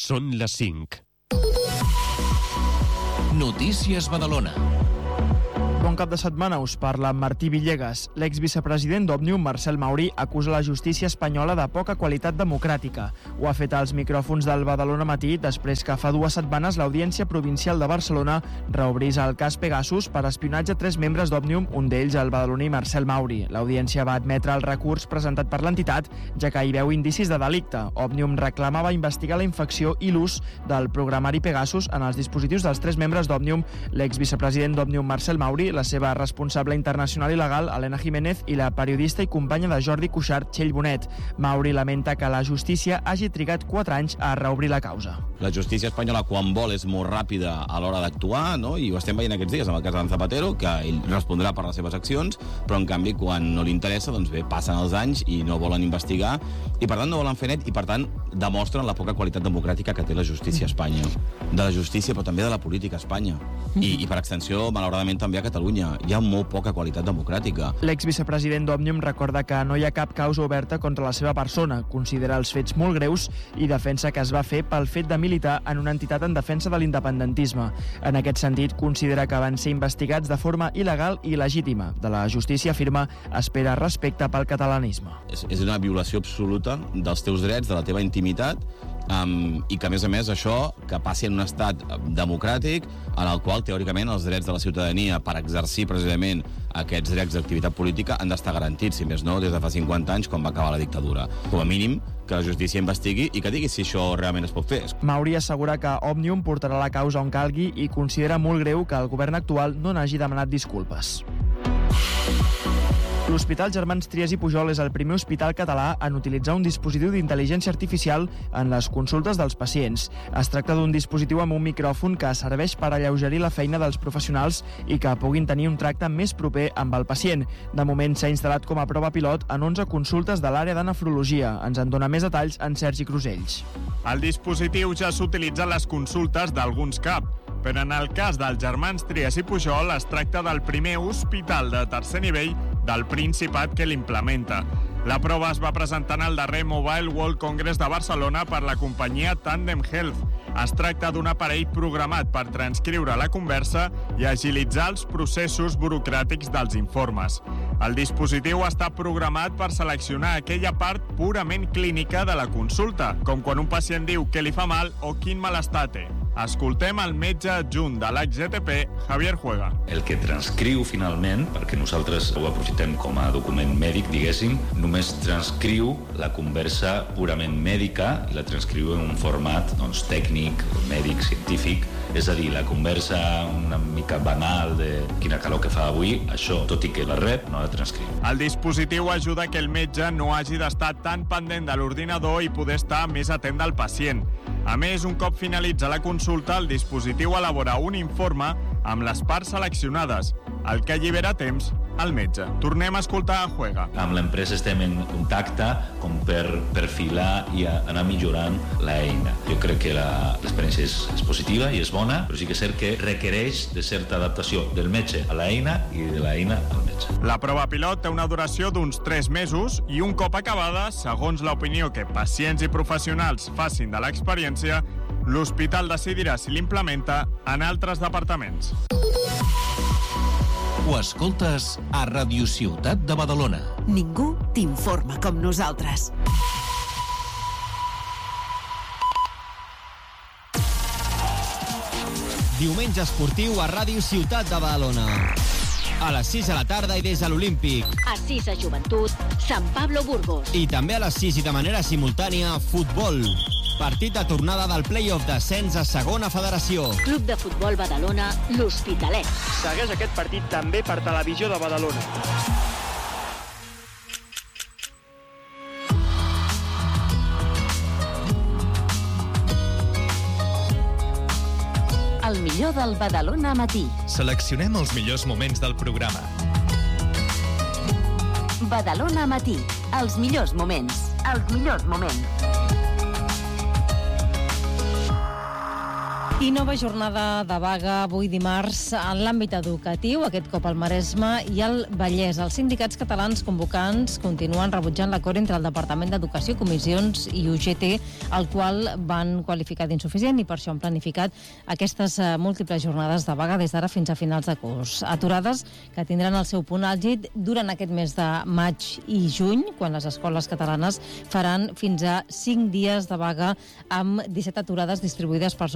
Són les 5. Notícies Badalona. Bon cap de setmana, us parla Martí Villegas. L'exvicepresident d'Òmnium, Marcel Mauri, acusa la justícia espanyola de poca qualitat democràtica. Ho ha fet als micròfons del Badalona Matí després que fa 2 setmanes l'Audiència Provincial de Barcelona reobrís el cas Pegasus per espionatge a 3 membres d'Òmnium, un d'ells el badaloní Marcel Mauri. L'Audiència va admetre el recurs presentat per l'entitat, ja que hi veu indicis de delicte. Òmnium reclamava investigar la infecció i l'ús del programari Pegasus en els dispositius dels 3 membres d'Òmnium, l'exvicepresident d'Òmnium, Marcel Mauri, la seva responsable internacional i legal, Elena Jiménez, i la periodista i companya de Jordi Cuixart, Txell Bonet. Mauri lamenta que la justícia hagi trigat 4 anys a reobrir la causa. La justícia espanyola, quan vol, és molt ràpida a l'hora d'actuar, no? I ho estem veient aquests dies amb el cas d'en Zapatero, que ell respondrà per les seves accions, però en canvi, quan no li interessa, doncs bé, passen els anys i no volen investigar, i per tant no volen fer net, i per tant demostren la poca qualitat democràtica que té la justícia a Espanya. De la justícia, però també de la política a Espanya. I per extensió, malauradament, també a Catalunya. Hi ha molt poca qualitat democràtica. L'exvicepresident d'Òmnium recorda que no hi ha cap causa oberta contra la seva persona, considera els fets molt greus i defensa que es va fer pel fet de militar en una entitat en defensa de l'independentisme. En aquest sentit, considera que van ser investigats de forma il·legal i il·legítima. De la justícia, afirma, espera respecte pel catalanisme. És una violació absoluta dels teus drets, de la teva intimitat, i que, a més, això que passi en un estat democràtic en el qual, teòricament, els drets de la ciutadania per exercir precisament aquests drets d'activitat política han d'estar garantits, si més no, des de fa 50 anys, quan va acabar la dictadura. Com a mínim, que la justícia investigui i que digui si això realment es pot fer. Mauri assegura que Òmnium portarà la causa on calgui i considera molt greu que el govern actual no n'hagi demanat disculpes. L'Hospital Germans Trias i Pujol és el primer hospital català en utilitzar un dispositiu d'intel·ligència artificial en les consultes dels pacients. Es tracta d'un dispositiu amb un micròfon que serveix per alleugerir la feina dels professionals i que puguin tenir un tracte més proper amb el pacient. De moment s'ha instal·lat com a prova pilot en 11 consultes de l'àrea de nefrologia. Ens en dona més detalls en Sergi Crusells. El dispositiu ja s'utilitza a les consultes d'alguns CAP, però en el cas dels Germans Trias i Pujol es tracta del primer hospital de tercer nivell del Principat que l'implementa. La prova es va presentar en el darrer Mobile World Congress de Barcelona per la companyia Tandem Health. Es tracta d'un aparell programat per transcriure la conversa i agilitzar els processos burocràtics dels informes. El dispositiu està programat per seleccionar aquella part purament clínica de la consulta, com quan un pacient diu que li fa mal o quin malestar té. Escoltem el metge adjunt de l'HGTP, Javier Juega. El que transcriu finalment, perquè nosaltres ho aprofitem com a document mèdic, diguéssim, només transcriu la conversa purament mèdica i la transcriu en un format tècnic, mèdic, científic. És a dir, la conversa una mica banal de quina calor que fa avui, això, tot i que la rep, no la transcriu. El dispositiu ajuda que el metge no hagi d'estar tan pendent de l'ordinador i poder estar més atent del pacient. A més, un cop finalitza la consulta, el dispositiu elabora un informe amb les parts seleccionades, el que allibera temps al metge. Tornem a escoltar a Juega. Amb l'empresa estem en contacte com per perfilar i anar millorant l'eina. Jo crec que l'experiència és positiva i és bona, però sí que és cert que requereix de certa adaptació del metge a l'eina i de l'eina al metge. La prova pilot té una duració d'uns 3 mesos i un cop acabada, segons l'opinió que pacients i professionals facin de l'experiència, l'hospital decidirà si l'implementa en altres departaments. Ho escoltes a Radio Ciutat de Badalona. Ningú t'informa com nosaltres. Diumenge esportiu a Ràdio Ciutat de Badalona. A les 6 de la tarda i des de l'Olímpic. A 6 a Joventut, Sant Pablo Burgos. I també a les 6 i de manera simultània, futbol. Partit de tornada del play-off d'ascens a segona federació. Club de Futbol Badalona, l'Hospitalet. Segueix aquest partit també per Televisió de Badalona. El millor del Badalona Matí. Seleccionem els millors moments del programa. Badalona Matí. Els millors moments. Els millors moments. I nova jornada de vaga avui dimarts en l'àmbit educatiu, aquest cop al Maresme i al Vallès. Els sindicats catalans convocants continuen rebutjant l'acord entre el Departament d'Educació, Comissions i UGT, el qual van qualificar d'insuficient i per això han planificat aquestes múltiples jornades de vaga des d'ara fins a finals de curs. Aturades que tindran el seu punt àlgid durant aquest mes de maig i juny, quan les escoles catalanes faran fins a 5 dies de vaga amb 17 aturades distribuïdes per